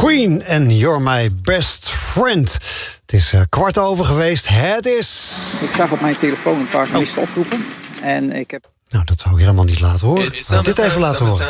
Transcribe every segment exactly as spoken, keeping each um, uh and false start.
Queen en You're My Best Friend. Het is uh, kwart over geweest. Het is... Ik zag op mijn telefoon een paar gemiste oh. oproepen. En ik heb... Nou, dat zou ik helemaal niet laten horen. Laat dit even laten horen.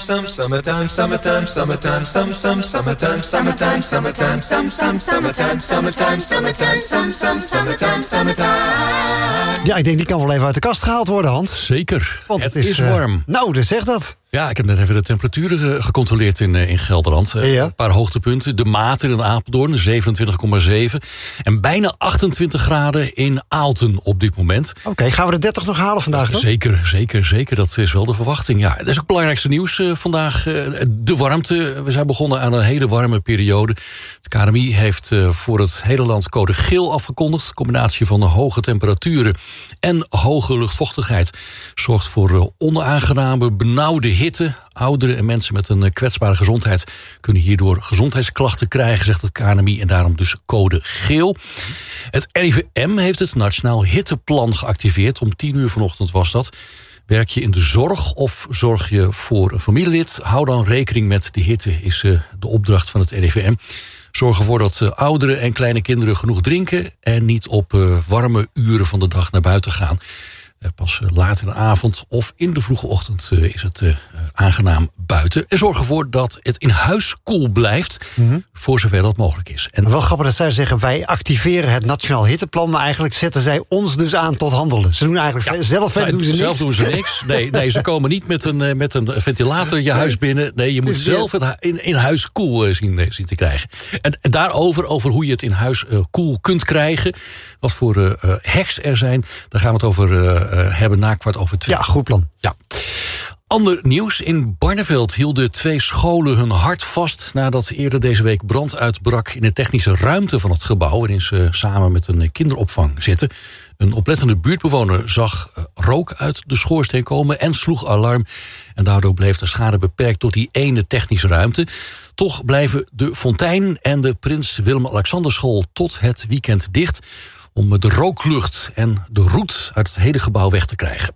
Ja, ik denk die kan wel even uit de kast gehaald worden, Hans. Zeker. Want het, het is, is warm. Uh, nou, dus zeg dat. Ja, ik heb net even de temperaturen gecontroleerd in, in Gelderland. Ja. Een paar hoogtepunten. De Maten in Apeldoorn, zevenentwintig komma zeven. En bijna achtentwintig graden in Aalten op dit moment. Oké, okay, gaan we de dertig nog halen vandaag dan? Zeker, zeker, zeker. Dat is wel de verwachting. Ja, dat is ook het belangrijkste nieuws uh, vandaag. Uh, de warmte. We zijn begonnen aan een hele warme periode. Het K N M I heeft uh, voor het hele land code geel afgekondigd. De combinatie van de hoge temperaturen en hoge luchtvochtigheid zorgt voor uh, onaangename, benauwde hitte. Ouderen en mensen met een kwetsbare gezondheid kunnen hierdoor gezondheidsklachten krijgen, zegt het K N M I, en daarom dus code geel. Het R I V M heeft het Nationaal Hitteplan geactiveerd. Om tien uur vanochtend was dat. Werk je in de zorg of zorg je voor een familielid? Hou dan rekening met de hitte, is de opdracht van het R I V M. Zorg ervoor dat ouderen en kleine kinderen genoeg drinken en niet op warme uren van de dag naar buiten gaan. Pas laat in de avond of in de vroege ochtend is het uh, aangenaam buiten. En zorg ervoor dat het in huis koel blijft, mm-hmm. voor zover dat mogelijk is. En wel grappig dat zij zeggen, wij activeren het Nationaal Hitteplan, maar eigenlijk zetten zij ons dus aan tot handelen. Ze doen eigenlijk ja, zelf, zij, doen ze niks. Zelf doen ze niks. Nee, nee, ze komen niet met een, met een ventilator je huis binnen. Nee, je moet zelf het in, in huis koel uh, zien, zien te krijgen. En, en daarover, over hoe je het in huis uh, koel kunt krijgen, wat voor uh, hacks er zijn, daar gaan we het over uh, Uh, hebben na kwart over twee. Ja, goed plan. Ja. Ander nieuws. In Barneveld hielden twee scholen hun hart vast nadat eerder deze week brand uitbrak in de technische ruimte van het gebouw, waarin ze samen met een kinderopvang zitten. Een oplettende buurtbewoner zag rook uit de schoorsteen komen en sloeg alarm. En daardoor bleef de schade beperkt tot die ene technische ruimte. Toch blijven de Fontein en de Prins Willem-Alexanderschool tot het weekend dicht, om de rooklucht en de roet uit het hele gebouw weg te krijgen.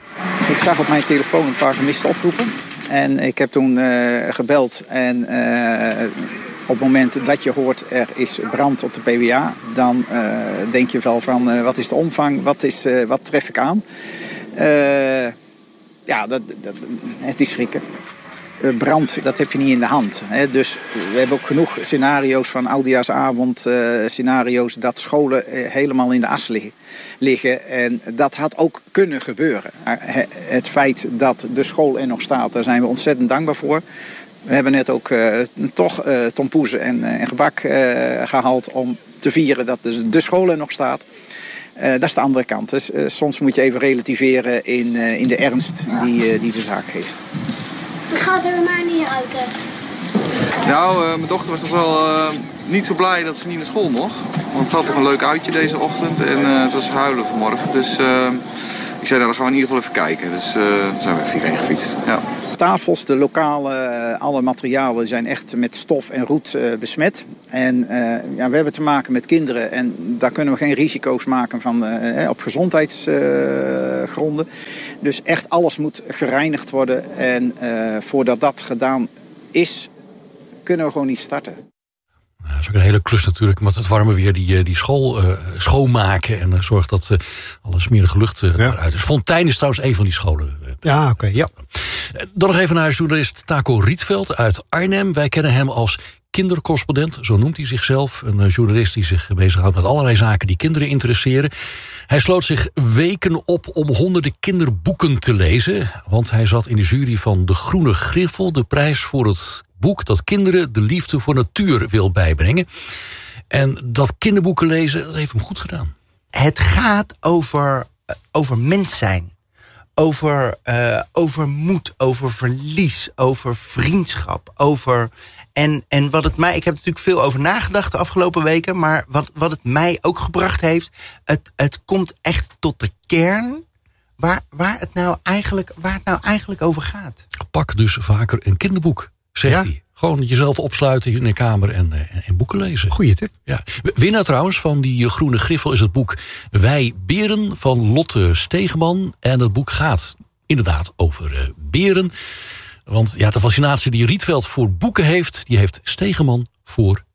Ik zag op mijn telefoon een paar gemiste oproepen. En ik heb toen uh, gebeld. En uh, op het moment dat je hoort er is brand op de P W A, dan uh, denk je wel van uh, wat is de omvang, wat, is, uh, wat tref ik aan. Uh, ja, dat, dat, het is schrikken. Brand, dat heb je niet in de hand. Hè. Dus we hebben ook genoeg scenario's van oudejaarsavond, uh, scenario's dat scholen uh, helemaal in de as liggen, liggen. En dat had ook kunnen gebeuren. Het feit dat de school er nog staat, daar zijn we ontzettend dankbaar voor. We hebben net ook uh, toch uh, tompoezen en, uh, en gebak uh, gehaald om te vieren dat dus de school er nog staat. Uh, dat is de andere kant. Dus uh, soms moet je even relativeren in, uh, in de ernst die, uh, die de zaak heeft. Ik ga er maar niet ruiken. Nou, uh, mijn dochter was toch wel uh, niet zo blij dat ze niet naar school mocht. Want ze had toch een leuk uitje deze ochtend en uh, het was huilen vanmorgen. Dus uh, ik zei, nou, dan gaan we in ieder geval even kijken. Dus uh, dan zijn we even hierheen gefietst. Ja. Tafels, de lokale, alle materialen zijn echt met stof en roet uh, besmet. En uh, ja, we hebben te maken met kinderen en daar kunnen we geen risico's maken van, uh, op gezondheidsgronden. Uh, dus echt alles moet gereinigd worden. En uh, voordat dat gedaan is, kunnen we gewoon niet starten. Dat is ook een hele klus natuurlijk, met het warme weer die, die school uh, schoonmaken en uh, zorg dat uh, alle smerige lucht uh, ja. eruit is. Fontein is trouwens een van die scholen. Uh, ja, oké, okay, ja. Uh, dan nog even naar journalist Taco Rietveld uit Arnhem. Wij kennen hem als kindercorrespondent, zo noemt hij zichzelf. Een uh, journalist die zich bezighoudt met allerlei zaken die kinderen interesseren. Hij sloot zich weken op om honderden kinderboeken te lezen, want hij zat in de jury van De Groene Griffel, de prijs voor het boek dat kinderen de liefde voor natuur wil bijbrengen. En dat kinderboeken lezen, dat heeft hem goed gedaan. Het gaat over, over mens zijn. Over, uh, over moed, over verlies, over vriendschap. Over, en, en wat het mij, ik heb natuurlijk veel over nagedacht de afgelopen weken, maar wat, wat het mij ook gebracht heeft, het, het komt echt tot de kern waar, waar, het nou eigenlijk, waar het nou eigenlijk over gaat. Pak dus vaker een kinderboek, zegt ja? hij. Gewoon jezelf opsluiten in de kamer en, en, en boeken lezen. Goeie tip. Ja. Winnaar trouwens van die Groene Griffel is het boek Wij Beren van Lotte Stegeman. En het boek gaat inderdaad over uh, beren. Want ja, de fascinatie die Rietveld voor boeken heeft, die heeft Stegeman voor